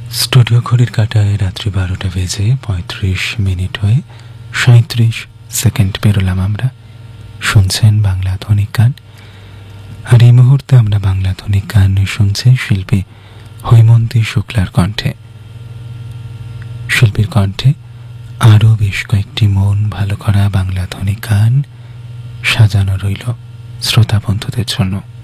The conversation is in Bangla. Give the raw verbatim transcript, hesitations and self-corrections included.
স্টুডিও ঘড়ির কাঁটায় রাত্রি বারোটা বেজে পঁয়ত্রিশ মিনিট হয়ে সাঁত্রিশ সেকেন্ড পেরোলাম আমরা। শুনছেন বাংলা আধুনিক গান, আর এই মুহূর্তে আমরা বাংলা আধুনিক গান শুনছি শিল্পী হৈমন্তী শুক্লার কণ্ঠে। শিল্পীর কণ্ঠে আরও বেশ কয়েকটি মন ভালো করা বাংলা আধুনিক গান সাজানো রইল শ্রোতা বন্ধুদের জন্য।